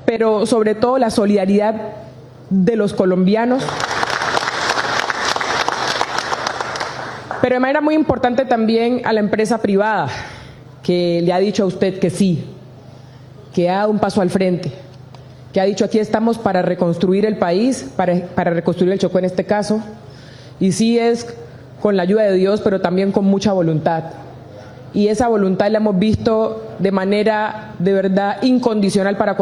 pero sobre todo la solidaridad de los colombianos. Pero de manera muy importante también a la empresa privada, que le ha dicho a usted que sí, que ha dado un paso al frente, que ha dicho aquí estamos para reconstruir el país, para reconstruir el Chocó en este caso, y sí es con la ayuda de Dios, pero también con mucha voluntad. Y esa voluntad la hemos visto de manera de verdad incondicional para